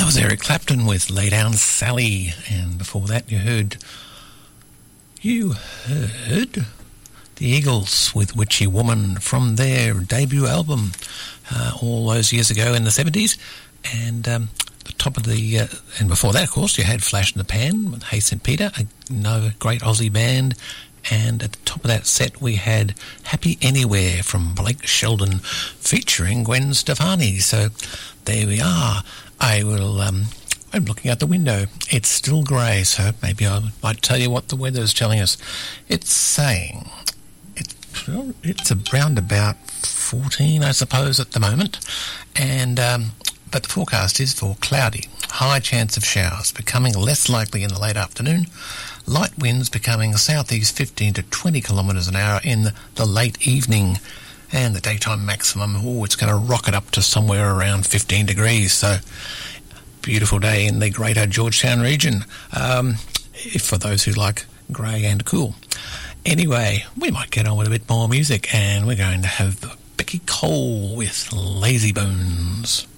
was Eric Clapton with Lay Down Sally, and before that you heard the Eagles with Witchy Woman from their debut album all those years ago in the 70s, and the top of the and before that, of course, you had Flash in the Pan with Hey St. Peter, another great Aussie band. And at the top of that set, we had Happy Anywhere from Blake Sheldon featuring Gwen Stefani. So there we are. I'm looking out the window. It's still grey, so maybe I might tell you what the weather is telling us. It's saying it's around about 14, I suppose, at the moment. And but the forecast is for cloudy, high chance of showers, becoming less likely in the late afternoon. Light winds becoming southeast 15 to 20 kilometres an hour in the late evening. And the daytime maximum, it's going to rocket up to somewhere around 15 degrees. So, beautiful day in the greater Georgetown region, for those who like grey and cool. Anyway, we might get on with a bit more music, and we're going to have Becky Cole with Lazy Bones.